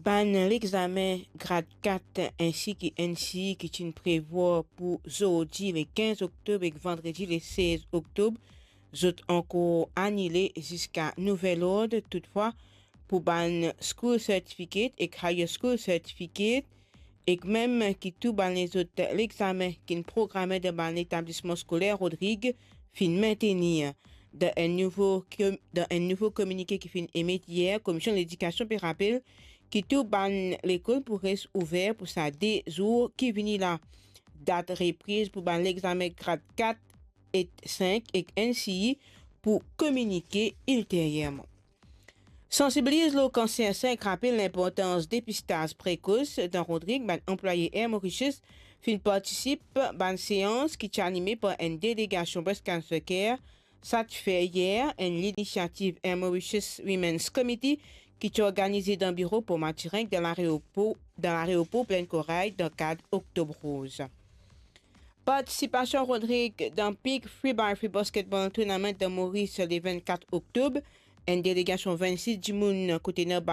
Ban l'examen grade 4 ainsi que NCI qui est prévu pour jeudi le 15 octobre et vendredi le 16 octobre, sont encore annulés jusqu'à nouvel ordre. Toutefois, pour ban school certificate et high school certificate et même qui tout ban les autres l'examen qui est programmé de ban l'établissement scolaire Rodrigue fin maintenir. Dans un nouveau communiqué qui fin émis hier, commission de l'éducation puis rappelle qui tout ban l'école pour rester ouvert pour ça des jours qui viennent là. Date reprise pour ban l'examen grade 4 et 5 et ainsi pour communiquer ultérieurement. Sensibilise le cancer 5 rappelle l'importance dépistage précoce dans Rodrigue, ban employé Air Mauritius fin participe ban séance qui est animée par une délégation Breast Cancer Care satisfait hier une initiative Air Mauritius Women's Committee qui est organisée dans le bureau pour Matiringue dans l'aéroport Plein Corail dans le cadre Octobre Rose. Participation Rodrigue dans Peak Free by Free Basketball Tournament de Maurice le 24 octobre. Une délégation 26 du monde côté nord